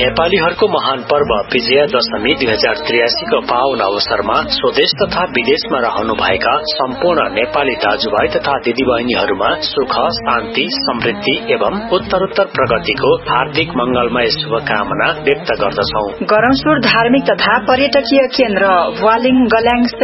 नेपालीहरूको महान पर्व विजया दशमी 2083 को पावन अवसरमा स्वदेश तथा विदेशमा रहनुभएका सम्पूर्ण नेपाली दाजुभाइ तथा दिदीबहिनीहरूमा सुख, शान्ति, समृद्धि एवं उत्तरोत्तर प्रगतिको हार्दिक मंगलमय शुभकामना व्यक्त गर्दछौ। गरमसुर धार्मिक तथा पर्यटकीय केन्द्र भुवालिङ गल्याङ